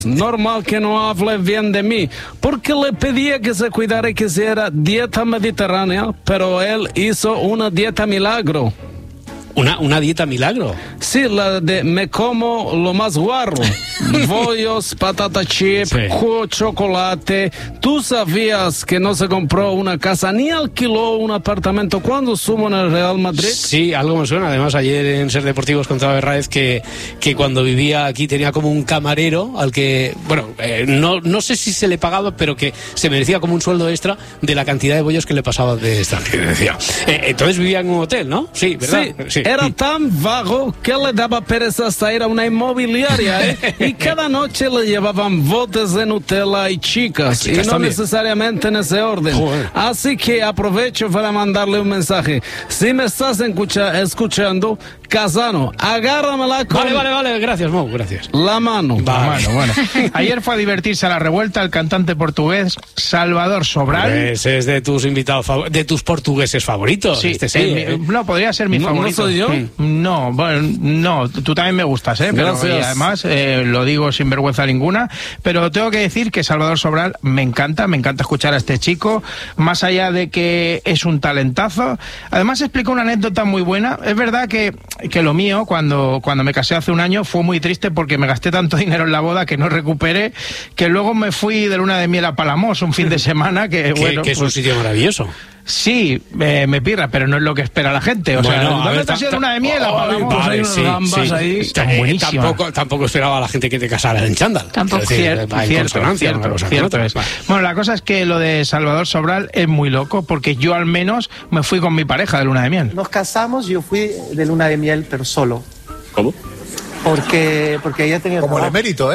Normal que no hable bien de mí, porque le pedía que se cuidara y que hiciera dieta mediterránea, pero él hizo una dieta milagro. ¿Una dieta milagro? Sí, la de me como lo más guarro. Bollos, patata chip, sí, chocolate. ¿Tú sabías que no se compró una casa ni alquiló un apartamento cuando estuvo en el Real Madrid? Sí, algo me suena. Además, ayer en Ser Deportivos contaba Herráez que cuando vivía aquí tenía como un camarero al que, bueno, no sé si se le pagaba, pero que se merecía como un sueldo extra de la cantidad de bollos que le pasaba de extranjería. Entonces vivía en un hotel, ¿no? Sí, ¿verdad? Sí. Era tan vago que le daba pereza hasta ir a una inmobiliaria, y cada noche le llevaban botes de Nutella y chicas, y no también necesariamente en ese orden. Joder. Así que aprovecho para mandarle un mensaje. Si me estás escuchando, Casano, agárramela con... Vale, gracias, Mo, gracias. La mano. Vale. Bueno. Ayer fue a divertirse a la revuelta el cantante portugués Salvador Sobral. Ese es de tus invitados de tus portugueses favoritos. Sí, no, podría ser mi favorito. ¿No soy yo? No, bueno, no, tú también me gustas, pero y además lo digo sin vergüenza ninguna, pero tengo que decir que Salvador Sobral me encanta escuchar a este chico, más allá de que es un talentazo. Además explica una anécdota muy buena. Es verdad que lo mío, cuando me casé hace un año, fue muy triste porque me gasté tanto dinero en la boda que no recuperé, que luego me fui de luna de miel a Palamos un fin de semana, que bueno, que es un sitio maravilloso. Sí, me pirra, pero no es lo que espera la gente. O sea, ¿dónde te has ido de luna de miel? Vale, sí. Ahí. Tampoco esperaba a la gente que te casara en chándal. Tampoco. Cierto es. Bueno, la cosa es que lo de Salvador Sobral es muy loco, porque yo al menos me fui con mi pareja de luna de miel. Nos casamos, yo fui de luna de miel, pero solo. ¿Cómo? Porque ella tenía como el emérito,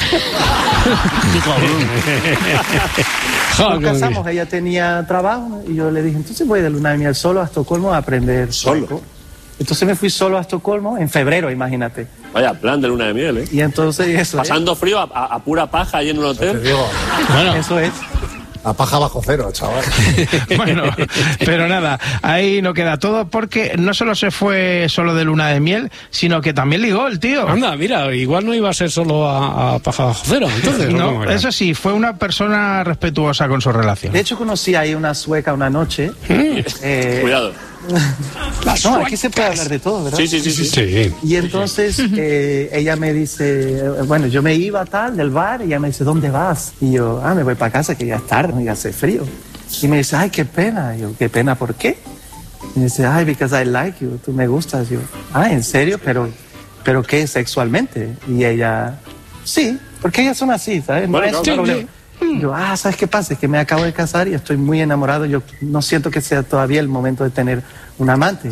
Nos casamos, ella tenía trabajo y yo le dije, entonces voy de luna de miel solo a Estocolmo a aprender sueco. Entonces me fui solo a Estocolmo en febrero, imagínate. Vaya plan de luna de miel, Y entonces eso. Pasando frío a pura paja ahí en un hotel. Bueno, eso es. A paja bajo cero, chaval. Bueno, pero nada, ahí no queda todo, porque no solo se fue solo de luna de miel, sino que también ligó el tío. Anda, mira, igual no iba a ser solo a paja bajo cero, entonces. No, eso sí, fue una persona respetuosa con su relación. De hecho, conocí ahí una sueca una noche. Cuidado. No, aquí se puede hablar de todo, ¿verdad? Sí. Y entonces ella me dice, bueno, yo me iba del bar, y ella me dice, ¿dónde vas? Y yo, me voy para casa, que ya es tarde, ya hace frío. Y me dice, ay, qué pena. Y yo, ¿qué pena? ¿Por qué? Y me dice, ay, because I like you, tú me gustas. Y yo, ¿en serio? ¿Pero qué, sexualmente? Y ella, sí, porque ellas son así, ¿sabes? No es un problema. Yo, ¿sabes qué pasa? Es que me acabo de casar y estoy muy enamorado. Yo no siento que sea todavía el momento de tener un amante.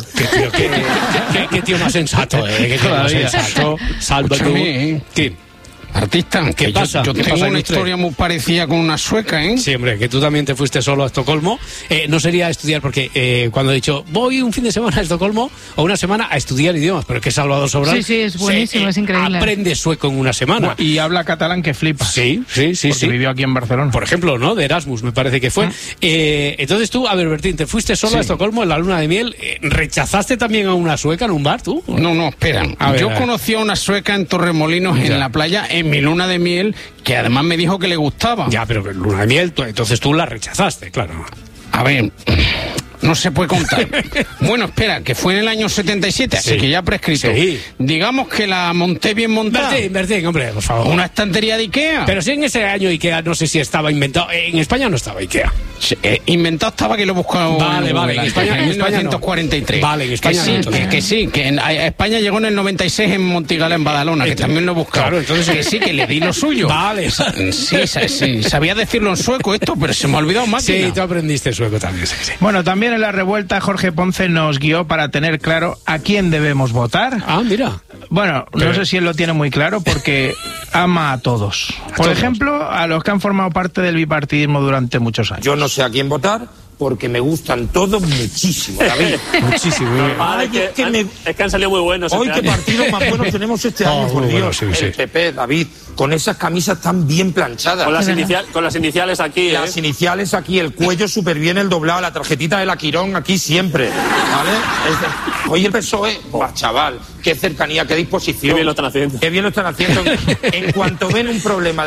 Qué tío más sensato, qué tío más sensato. Salva tú. ¿Qué? Artista, ¿qué pasa? Yo tengo una historia muy parecida con una sueca, Sí, hombre, que tú también te fuiste solo a Estocolmo. No sería estudiar, porque cuando he dicho voy un fin de semana a Estocolmo o una semana a estudiar idiomas, pero que Salvador Sobral... Sí, es buenísimo, es increíble. Aprende sueco en una semana. Y habla catalán que flipa. Sí. Porque vivió aquí en Barcelona. Por ejemplo, ¿no? De Erasmus, me parece que fue. Entonces tú, a ver, Bertín, te fuiste solo a Estocolmo en la luna de miel. ¿Rechazaste también a una sueca en un bar, tú? No, espera. Yo conocí a una sueca en Torremolinos, en la playa, en mi luna de miel, que además me dijo que le gustaba. Ya, pero luna de miel, entonces tú la rechazaste, claro. A ver, no se puede contar. Bueno, espera, que fue en el año 77, así que ya prescrito. Sí. Digamos que la monté bien montada. Bertín, hombre, por favor. Una estantería de Ikea. Pero si en ese año Ikea no sé si estaba inventado. En España no estaba Ikea. Inventado estaba, que lo buscaba. Vale, en España, en 1943. No. Vale, en España que España llegó en el 96 en Montigalá, en Badalona, que también lo buscaba. Claro, entonces que le di lo suyo. Vale. Sí, sabía decirlo en sueco esto, pero se me ha olvidado más. Sí, tú aprendiste sueco también. Sí. Bueno, también en la revuelta Jorge Ponce nos guió para tener claro a quién debemos votar. Mira. Bueno, no sé si él lo tiene muy claro, porque ama a todos. Por ejemplo, a los que han formado parte del bipartidismo durante muchos años. Yo no sé a quién votar, porque me gustan todos muchísimo, David. Muchísimo. Ay, es que han salido muy buenos. Hoy qué partidos más buenos tenemos este año, por Dios. Bueno, sí. El PP, David, con esas camisas tan bien planchadas. Con las iniciales aquí, Las iniciales aquí, el cuello súper bien, el doblado, la tarjetita de la Quirón aquí siempre, ¿vale? Hoy el PSOE, ¡buah, chaval! ¡Qué cercanía, qué disposición! Qué bien lo están haciendo. Qué bien lo están haciendo. En cuanto ven un problema